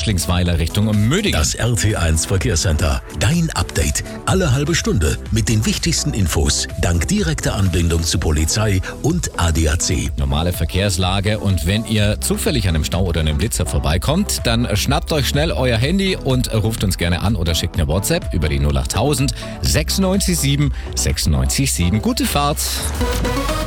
Frischlingsweiler Richtung Mödingen. Das RT1 Verkehrscenter. Dein Update. Alle halbe Stunde mit den wichtigsten Infos. Dank direkter Anbindung zu Polizei und ADAC. Normale Verkehrslage, und wenn ihr zufällig an einem Stau oder einem Blitzer vorbeikommt, dann schnappt euch schnell euer Handy und ruft uns gerne an oder schickt eine WhatsApp über die 08000 96 7 96 7. Gute Fahrt!